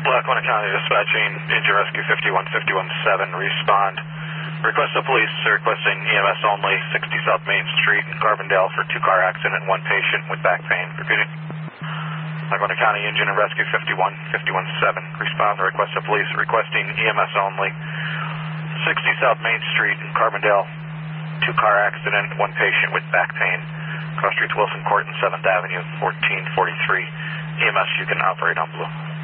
Lackawanna County Dispatching, Engine Rescue 51517, respond. Request of police requesting EMS only, 60 South Main Street in Carbondale for 2-car accident, 1 patient with back pain. Repeating. Lackawanna County Engine and Rescue 51517, respond to request of police requesting EMS only, 60 South Main Street in Carbondale, 2-car accident, 1 patient with back pain. Cross Streets Wilson Court and 7th Avenue, 1443. EMS, you can operate on blue.